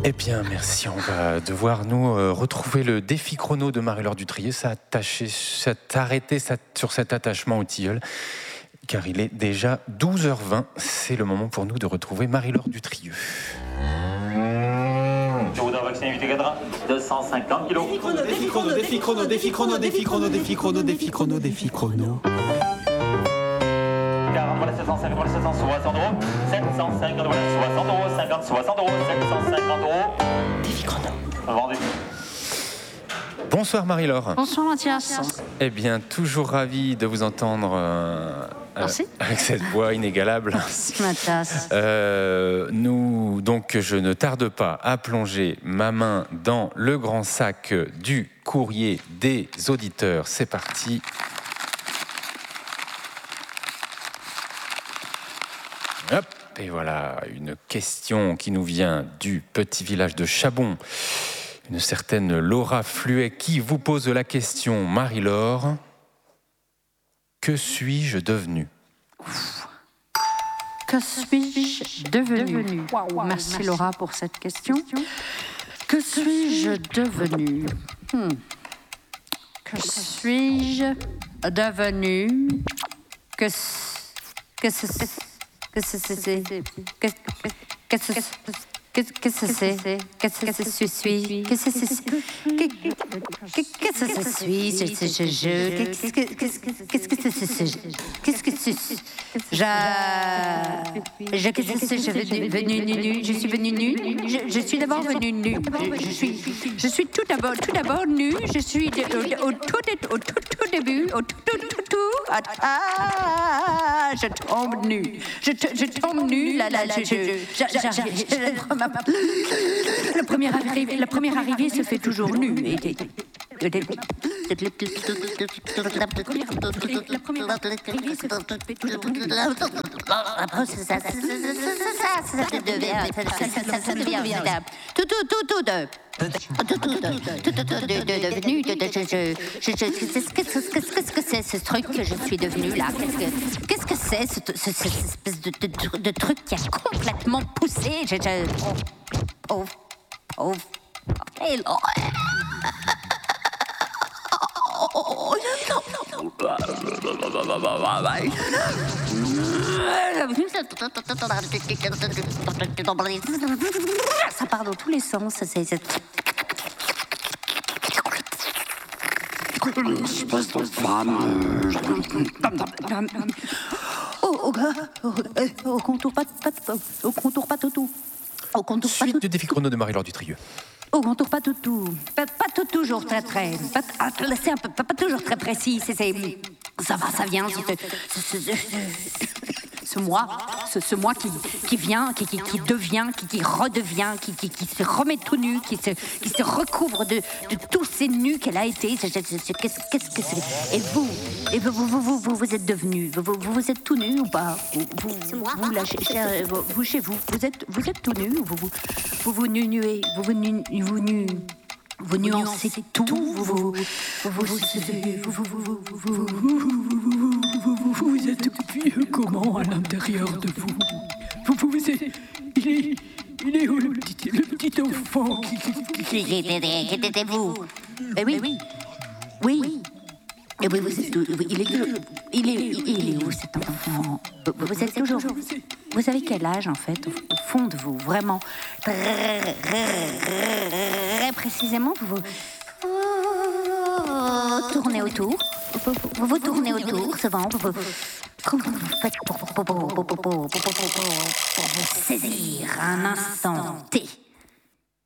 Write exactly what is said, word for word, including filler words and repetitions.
Eh bien, merci. On va devoir nous euh, retrouver le défi chrono de Marie-Laure Dutrieu, s'attacher, s'arrêter sur cet attachement au tilleul, car il est déjà douze heures vingt. C'est le moment pour nous de retrouver Marie-Laure Dutrieu. Je voudrais vacciner huit cadran, deux cent cinquante kilos. Défi chrono, défi chrono, défi chrono, défi chrono, défi chrono, défi chrono, défi chrono. quarante, voilà sept cent cinquante, voilà sept cent soixante euros. sept cent cinquante, voilà soixante euros. cinquante, soixante euros. sept cent cinquante euros. Défi chrono. Vendu. Bonsoir Marie-Laure. Bonsoir Mathias. Eh bien, toujours ravi de vous entendre euh, Merci. Euh, avec cette voix inégalable. Merci Mathias. Euh, nous, donc, je ne tarde pas à plonger ma main dans le grand sac du courrier des auditeurs. C'est parti. Hop, et voilà une question qui nous vient du petit village de Chabon. Une certaine Laura Fluet qui vous pose la question, Marie-Laure. Que suis-je devenue ? Que suis-je devenue ? Merci Laura pour cette question. Que suis-je devenue ? hmm. Que suis-je devenue ? Que que c'est que c'est que que c'est Qu'est-ce que c'est? Qu'est-ce que je suis? Qu'est-ce que c'est? Qu'est-ce que je suis? Qu'est-ce que je? Qu'est-ce que qu'est-ce que c'est? Qu'est-ce que c'est? Je je qu'est-ce que c'est? Je suis venue nue. Je suis venue nue. Je, je suis d'abord venue nue. Je, je suis je suis tout d'abord tout d'abord nue. Je suis de, au, au tout au tout tout début au tout tout tout tout. Ah, je tombe nue. Je je tombe nue. Là là je je j'arrive. Le premier arrivé, la première arrivée se fait toujours nue. Et, et, et, et, la première arrivée se fait toujours nue. Après, ça, ça, ça, ça, ça devient, ça devient, tout, tout, tout, tout, de, tout, tout, tout, tout, devenu, qu'est-ce que c'est ce truc que je suis devenue là? Qu'est-ce que c'est cette espèce de truc qui a complètement poussé? Oh, oh, oh, ça part dans tous les sens. C'est, c'est... Espèce de femme. Au au contour pas au contour pas tout. Au contour pas Suite du défi chrono de Marie-Laure Dutrieu. Au contour pas tout tout. Pas, pas tout toujours très très. Pas, c'est un peu, pas, pas toujours très précis. C'est, c'est ça va, ça vient. C'est, c'est, c'est, ce moi, ce, ce moi qui, qui vient, qui, qui, qui devient, qui, qui redevient, qui, qui, qui se remet tout nu, qui se, qui se recouvre de, de tous ces nus qu'elle a été. Qu'est-ce, qu'est-ce que c'est? Et vous, et vous, vous, vous, vous, vous êtes devenu, vous, vous, vous êtes tout nu ou pas? Vous, vous, là, chez, chez, vous, chez vous, vous êtes, vous êtes tout nu ou vous, vous, vous, vous nu-nuez, vous, vous, nu, vous, nu, vous nuancez tout, vous, vous, vous, vous, vous, vous, vous êtes vieux comment à l'intérieur de vous? Vous, vous, vous êtes, il est, il est où le petit, le petit enfant qui, qui, qui, qui était vous? Eh oui, oui, oui. Et oui, vous êtes, il est, il est, il est où cet enfant? Vous, vous êtes toujours, vous avez quel âge en fait au, au fond de vous, vraiment, très, très précisément, vous vous, vous tournez autour, vous vous, vous tournez autour souvent, vous, vous, comment vous faites pour, pour, pour, pour, pour, pour, pour, pour, pour vous saisir un instant T?